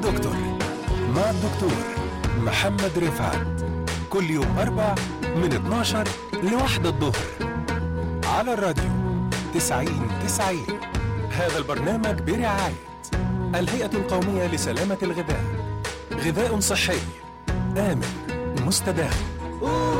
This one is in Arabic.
دكتور مع الدكتور محمد رفعت، كل يوم 4 من 12 ل1 الظهر على الراديو 90-90. هذا البرنامج برعاية الهيئة القومية لسلامة الغذاء، غذاء صحي آمن مستدام.